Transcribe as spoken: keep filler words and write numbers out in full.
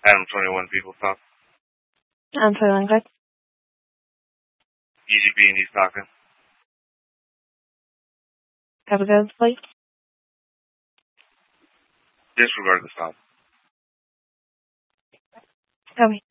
Adam twenty-one people talk. I'm feeling good. E G B and he's talking. Have a good sleep. Disregard the stop. Copy.